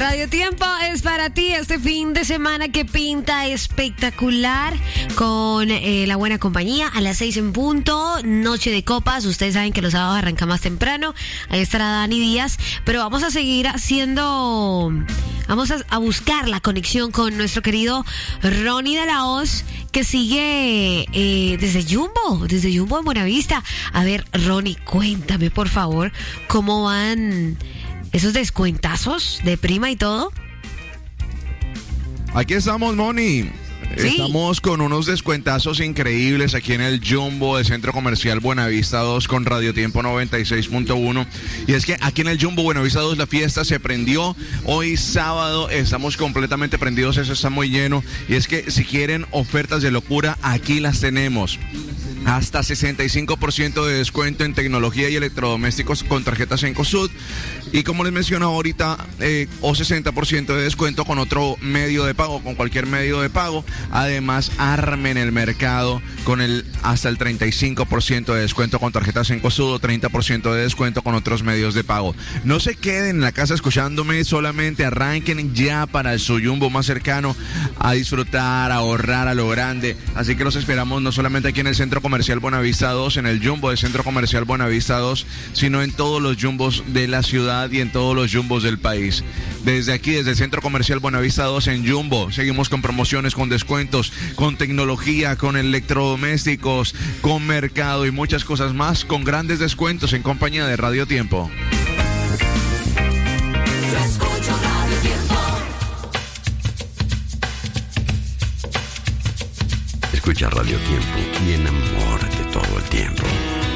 Radio Tiempo es para ti este fin de semana que pinta espectacular con la buena compañía a las 6 en punto, noche de copas. Ustedes saben que los sábados arranca más temprano. Ahí estará Dani Díaz, pero vamos a seguir vamos a buscar la conexión con nuestro querido Ronnie de la Hoz, que sigue desde Jumbo en Buenavista. A ver, Ronnie, cuéntame por favor cómo van esos descuentazos de prima y todo. Aquí estamos, Moni. Sí. Estamos con unos descuentazos increíbles aquí en el Jumbo del Centro Comercial Buenavista 2 con Radio Tiempo 96.1. Y es que aquí en el Jumbo Buenavista 2 la fiesta se prendió. Hoy sábado estamos completamente prendidos, eso está muy lleno. Y es que si quieren ofertas de locura, aquí las tenemos. Hasta 65% de descuento en tecnología y electrodomésticos con tarjetas Cencosud. Y como les menciono ahorita, o 60% de descuento con otro medio de pago, con cualquier medio de pago. Además, armen el mercado con hasta el 35% de descuento con tarjetas Cencosud o 30% de descuento con otros medios de pago. No se queden en la casa escuchándome, solamente arranquen ya para su Jumbo más cercano a disfrutar, a ahorrar a lo grande. Así que los esperamos no solamente aquí en el Centro Comercial Buenavista 2, en el Jumbo del Centro Comercial Buenavista 2, sino en todos los Jumbos de la ciudad y en todos los Jumbos del país. Desde aquí, desde el Centro Comercial Buenavista 2 en Jumbo, seguimos con promociones, con descuentos, con tecnología, con electrodomésticos, con mercado y muchas cosas más, con grandes descuentos en compañía de Radio Tiempo. Yo escucho Radio Tiempo. Escucha Radio Tiempo y enamórate todo el tiempo.